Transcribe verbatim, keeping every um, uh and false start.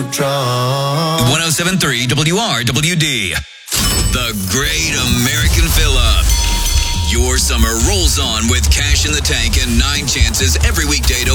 drunk. one oh seven point three W R W D. The Great American Fill-Up. Your summer rolls on with cash in the tank and nine chances every weekday to